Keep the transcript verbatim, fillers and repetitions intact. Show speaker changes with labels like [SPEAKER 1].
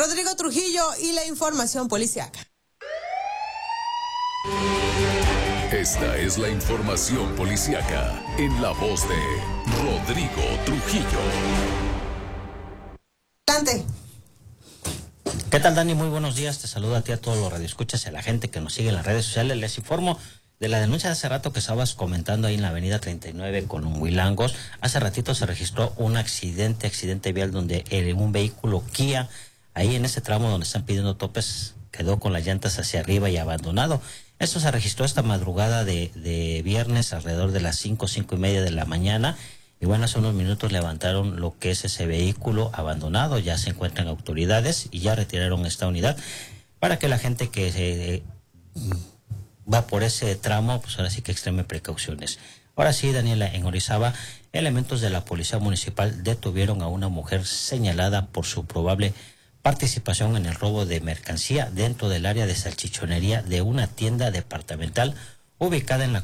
[SPEAKER 1] Rodrigo Trujillo y la información policiaca.
[SPEAKER 2] Esta es la información policiaca en la voz de Rodrigo Trujillo.
[SPEAKER 1] Adelante.
[SPEAKER 3] ¿Qué tal, Dani? Muy buenos días. Te saludo a ti, a todos los radioescuchas y a la gente que nos sigue en las redes sociales. Les informo de la denuncia de hace rato que estabas comentando ahí en la avenida treinta y nueve con Huilangos. Hace ratito se registró un accidente, accidente vial donde el, un vehículo Kia, ahí en ese tramo donde están pidiendo topes, quedó con las llantas hacia arriba y abandonado. Esto se registró esta madrugada de, de viernes alrededor de las cinco, cinco y media de la mañana. Y bueno, hace unos minutos levantaron lo que es ese vehículo abandonado. Ya se encuentran autoridades y ya retiraron esta unidad para que la gente que se, va por ese tramo, pues ahora sí que extreme precauciones. Ahora sí, Daniela, en Orizaba, elementos de la Policía Municipal detuvieron a una mujer señalada por su probable participación en el robo de mercancía dentro del área de salchichonería de una tienda departamental ubicada en la